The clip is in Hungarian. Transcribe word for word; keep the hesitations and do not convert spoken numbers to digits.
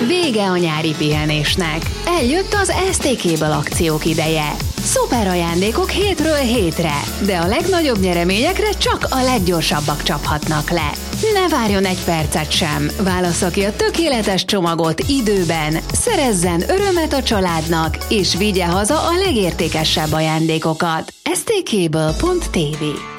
Vége a nyári pihenésnek. Eljött az es té Cable akciók ideje. Szuper ajándékok hétről hétre, de a legnagyobb nyereményekre csak a leggyorsabbak csaphatnak le. Ne várjon egy percet sem, válassza ki a tökéletes csomagot időben, szerezzen örömet a családnak, és vigye haza a legértékesebb ajándékokat. es té cable pont té vé